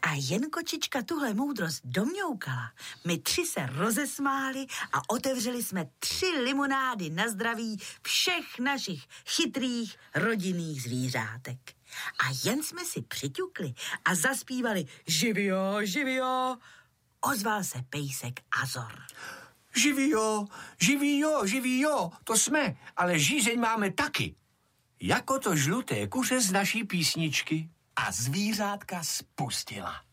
A jen kočička tuhle moudrost domňoukala, my 3 se rozesmáli a otevřeli jsme 3 limonády na zdraví všech našich chytrých rodinných zvířátek. A jen jsme si přiťukli a zaspívali živio, živio, ozval se pejsek Azor. Živio, živio, živio, to jsme, ale žízeň máme taky. Jako to žluté kuře z naší písničky. A zvířátka spustila.